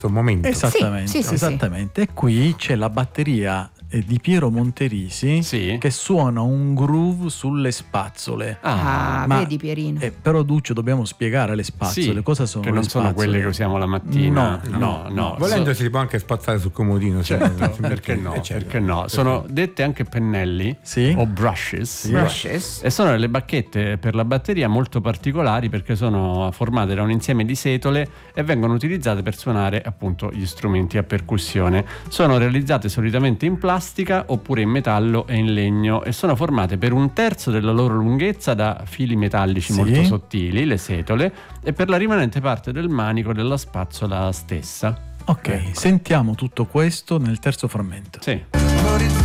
momento. Esattamente, Sì. esattamente. E qui c'è la batteria di Piero Monterisi che suona un groove sulle spazzole. Vedi Pierino. Però Duccio, dobbiamo spiegare le spazzole. Cosa sono? Che non sono quelle che usiamo la mattina. No. Volendo si può anche spazzare sul comodino. Certo, perché no? Perché no? Sono dette anche pennelli o brushes. E sono delle bacchette per la batteria molto particolari, perché sono formate da un insieme di setole e vengono utilizzate per suonare appunto gli strumenti a percussione. Sono realizzate solitamente in plastica oppure in metallo e in legno, e sono formate per 1/3 della loro lunghezza da fili metallici molto sottili, le setole, e per la rimanente parte del manico della spazzola stessa. Ok, sentiamo tutto questo nel terzo frammento. Sì.